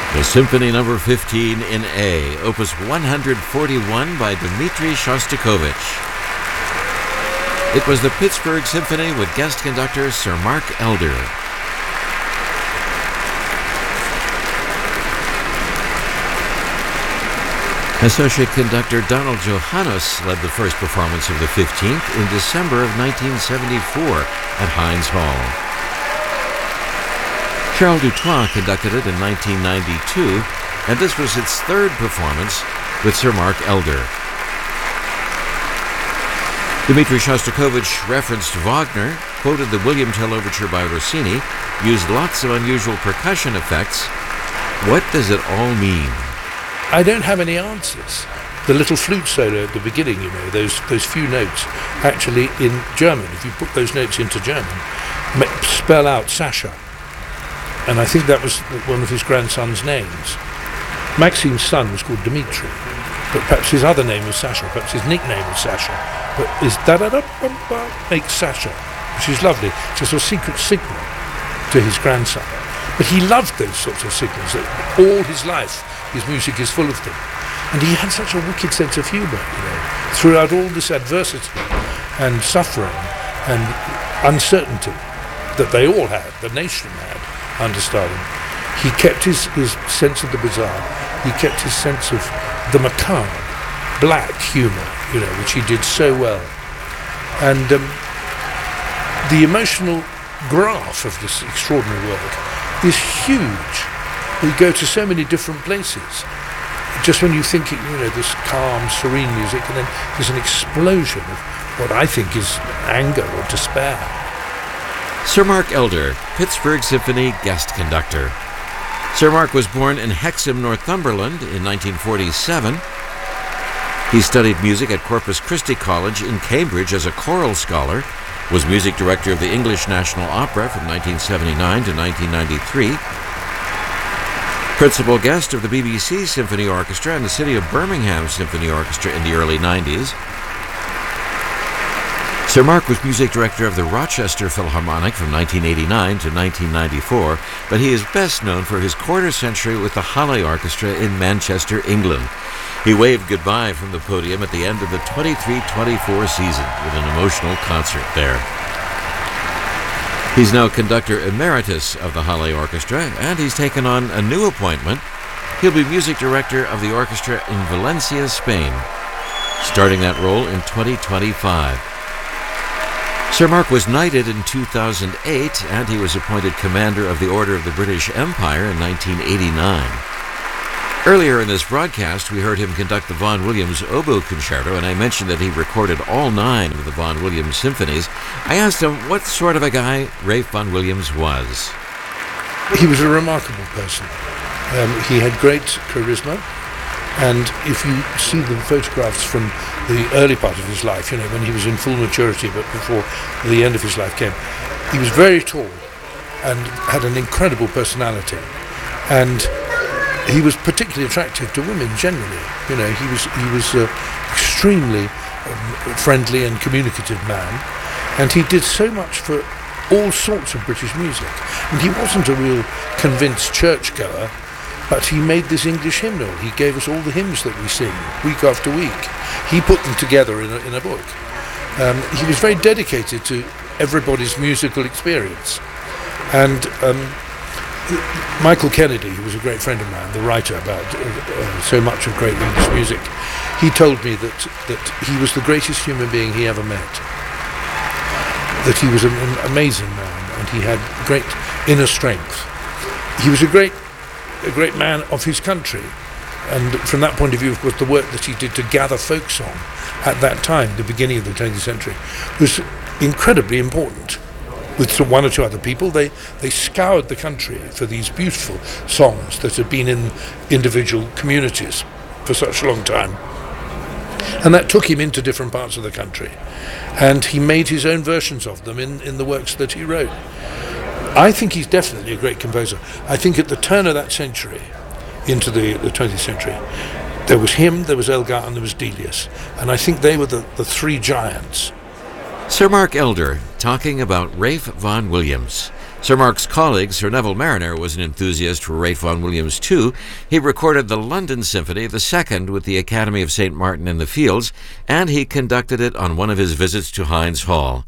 The Symphony Number 15 in A, Opus 141 by Dmitri Shostakovich. It was the Pittsburgh Symphony with guest conductor Sir Mark Elder. Associate conductor Donald Johannes led the first performance of the 15th in December of 1974 at Heinz Hall. Charles Dutoit conducted it in 1992, and this was its third performance with Sir Mark Elder. Dmitri Shostakovich referenced Wagner, quoted the William Tell Overture by Rossini, used lots of unusual percussion effects. What does it all mean? I don't have any answers. The little flute solo at the beginning, those few notes, actually in German, if you put those notes into German, spell out Sasha. And I think that was one of his grandson's names. Maxime's son was called Dmitri, but perhaps his other name was Sasha, perhaps his nickname was Sasha. But his da-da-da-bum-bum makes Sasha, which is lovely. It's a sort of secret signal to his grandson. But he loved those sorts of signals. All his life, his music is full of them. And he had such a wicked sense of humour, throughout all this adversity and suffering and uncertainty that they all had, the nation had, under Stalin. He kept his sense of the bizarre. He kept his sense of the macabre, black humour, which he did so well. And the emotional graph of this extraordinary work is huge. We go to so many different places. Just when you think, this calm, serene music, and then there's an explosion of what I think is anger or despair. Sir Mark Elder, Pittsburgh Symphony guest conductor. Sir Mark was born in Hexham, Northumberland in 1947. He studied music at Corpus Christi College in Cambridge as a choral scholar, was music director of the English National Opera from 1979 to 1993, principal guest of the BBC Symphony Orchestra and the City of Birmingham Symphony Orchestra in the early 90s. Sir Mark was music director of the Rochester Philharmonic from 1989 to 1994, but he is best known for his quarter century with the Halle Orchestra in Manchester, England. He waved goodbye from the podium at the end of the 23-24 season with an emotional concert there. He's now conductor emeritus of the Halle Orchestra, and he's taken on a new appointment. He'll be music director of the orchestra in Valencia, Spain, starting that role in 2025. Sir Mark was knighted in 2008, and he was appointed Commander of the Order of the British Empire in 1989. Earlier in this broadcast, we heard him conduct the Vaughan Williams Oboe Concerto, and I mentioned that he recorded all 9 of the Vaughan Williams symphonies. I asked him what sort of a guy Ralph Vaughan Williams was. He was a remarkable person. He had great charisma, and if you see the photographs from the early part of his life, when he was in full maturity, but before the end of his life came, he was very tall and had an incredible personality. And he was particularly attractive to women generally. He was extremely friendly and communicative man, and he did so much for all sorts of British music. And he wasn't a real convinced churchgoer, but he made this English hymnal. He gave us all the hymns that we sing week after week. He put them together in a book. He was very dedicated to everybody's musical experience. And Michael Kennedy, who was a great friend of mine, the writer about so much of great English music, he told me that he was the greatest human being he ever met. That he was an amazing man, and he had great inner strength. He was a great man of his country, and from that point of view, of course, the work that he did to gather folk song at that time, the beginning of the 20th century, was incredibly important. With one or two other people, they scoured the country for these beautiful songs that had been in individual communities for such a long time. And that took him into different parts of the country. And he made his own versions of them in the works that he wrote. I think he's definitely a great composer. I think at the turn of that century, into the 20th century, there was him, there was Elgar, and there was Delius. And I think they were the 3 giants. Sir Mark Elder talking about Ralph Vaughan Williams. Sir Mark's colleague, Sir Neville Marriner, was an enthusiast for Ralph Vaughan Williams too. He recorded the London Symphony, the second with the Academy of St. Martin in the Fields, and he conducted it on one of his visits to Hinds Hall.